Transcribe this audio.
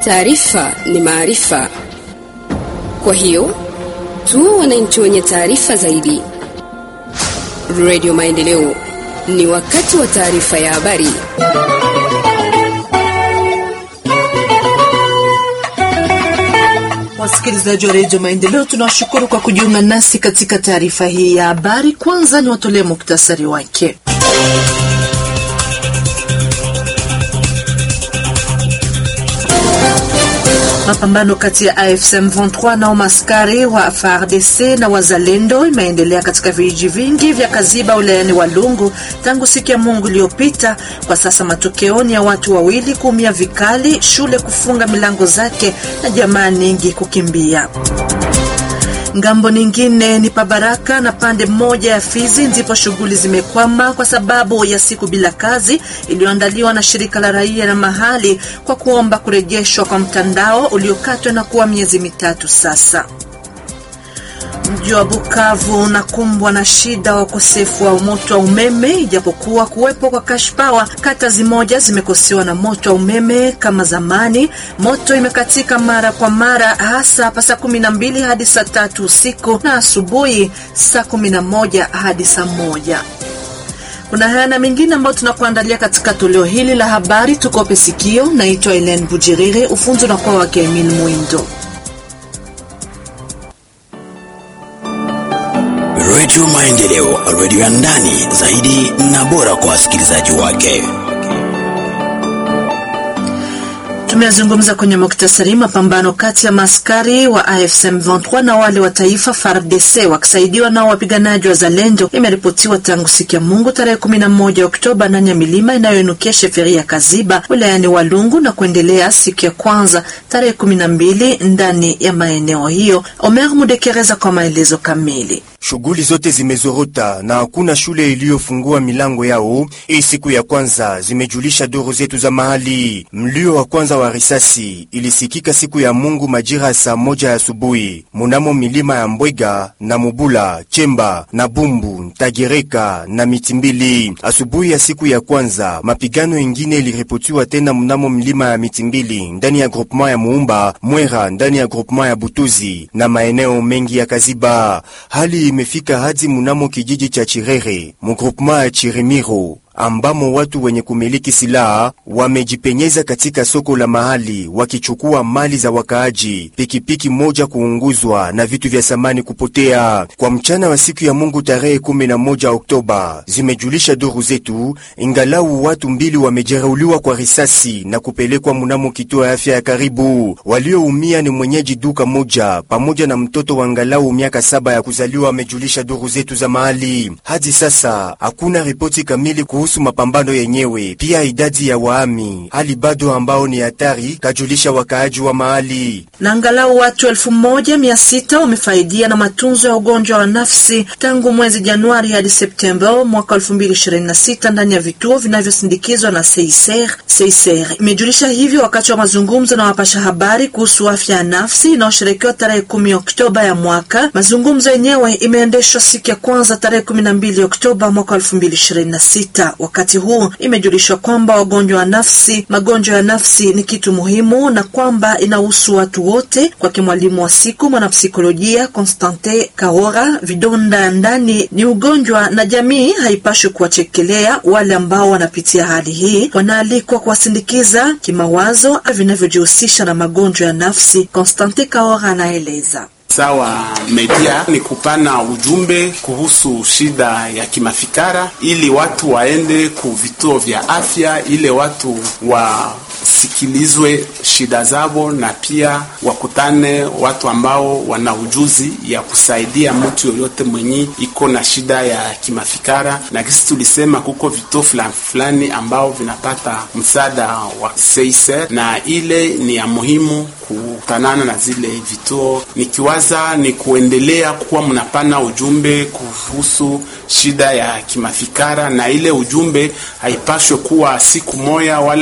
Taarifa ni maarifa. Kwa hiyo, tuwe wananchi wenye taarifa zaidi. Radio Maendeleo, ni wakati wa taarifa ya habari. Wasikilizaji wa Radio Maendeleo, tunawashukuru kwa kujiunga nasi katika taarifa hii ya habari. Kwanza ni watolee muktasari wake. Mapambano kati ya AFC M23 na maaskari wa FARDC na wazalendo imeendelea katika vijiji vingi vya Kaziba wilayani Walungu tangu siku ya Mungu iliyopita. Kwa sasa matokeo ni ya watu wawili kuumia vikali, shule kufunga milango zake na jamaa nyingi kukimbia. Ngambo nyingine ni Pabaraka na pande moja ya Fizi ndipo shughuli zimekwama kwa sababu ya siku bila kazi iliyoandaliwa na shirika la raia na mahali kwa kuomba kurejeshwa kwa mtandao uliokatwa na kuwa miezi mitatu sasa. Mji wa Bukavu unakumbwa na shida wa ukosefu wa moto wa umeme, ijapokuwa kuwepo kwa cash power, kata zimoja zimekosewa na moto wa umeme kama zamani. Moto imekatika mara kwa mara, hasa pa saa 12 hadi saa 3 usiku na asubuhi saa 11 hadi saa 1. Kuna haya na mengine ambayo tunakuandalia katika toleo hili la habari. Tukope sikio. Naitwa Helen Bujirire, ufunzo na kwa wake Emil Muindo. Radio Maendeleo, radio ya ndani zaidi na bora kwa wasikilizaji wake. Tumezungumza kwenye muktasari mapambano kati ya maaskari wa AFC M23 na wale wa taifa FARDC wakisaidiwa na wapiganaji wa Zalendo imeripotiwa tangu siku ya Mungu tarehe 11 Oktoba ndani ya milima inayoinukia sheferi ya Kaziba wilayani Walungu na kuendelea siku ya kwanza tarehe 12 ndani ya maeneo hiyo. Omer Mudekereza kwa maelezo kamili. Shughuli zote zimezorota na hakuna shule iliyofungua milango yao. Hii siku ya kwanza, zimejulisha duru zetu za mahali. Mlio wa kwanza wa risasi ilisikika siku ya Mungu majira saa 1 asubuhi munamo milima ya Mbwega na Mubula, Chemba na Bumbu, Ntagereka na Mitimbili. Asubuhi ya siku ya kwanza, mapigano ingine iliripotiwa tena mnamo milima ya Mitimbili ndani ya groupement ya Muumba, Mwera ndani ya groupement ya Butuzi na maeneo mengi ya Kaziba. Hali imefika hadi munamo kijiji cha Chirere, mugroupement ya Chirimiro, ambamo watu wenye kumiliki silaha wamejipenyeza katika soko la mahali wakichukua mali za wakaaji, pikipiki moja kuunguzwa na vitu vya samani kupotea. Kwa mchana wa siku ya Mungu tarehe 11 Oktoba, zimejulisha duru zetu, ingalau watu 2 wamejeruhiwa kwa risasi na kupelekwa munamo kituo ya afya ya karibu. Walioumia ni mwenyeji duka moja pamoja na mtoto wa angalau miaka 7 ya kuzaliwa, amejulisha duru zetu za mahali. Hadi sasa hakuna ripoti kamili kuhusu mapambano yenyewe, pia idadi ya waami hali bado ambao ni hatari, kajulisha wakaaji wa mahali. Na angalau watu 1600 wamefaidia na matunzo ya ugonjwa wa nafsi tangu mwezi Januari hadi Septemba mwaka 2026 ndani ya vituo vinavyosindikizwa na CICR. Imejulisha hivyo wakati wa mazungumzo na wapasha habari kuhusu afya ya nafsi inayoshirikiwa tarehe 10 Oktoba ya mwaka. Mazungumzo yenyewe imeendeshwa siku ya kwanza tarehe 12 Oktoba mwaka 2026. Wakati huu imejulishwa kwamba magonjwa ya nafsi ni kitu muhimu na kwamba inahusu watu wote. Kwa mwalimu wa siku mwanapsikolojia Constante Kahora, vidonda ndani ni ugonjwa na jamii haipaswi kuwachekelea wale ambao wanapitia hali hii. Wanaalikwa kuwasindikiza kimawazo vinavyojihusisha na magonjwa ya nafsi. Constante Kahora anaeleza. Sawa, media ni kupana ujumbe kuhusu shida ya kimafikara ili watu waende ku vituo vya afya, ile watu wasikilizwe shida zao na pia wakutane watu ambao wana ujuzi ya kusaidia mtu yoyote mwenye iko na shida ya kimafikara. Na kisi tulisema kuko vituo fulani ambao vinapata msaada wa CICR na ile ni ya muhimu kutanana na zile vituo. Nikiwaza ni kuendelea kuwa mnapana ujumbe kuhusu shida ya kimafikara, na ile ujumbe haipashwe kuwa siku moja wala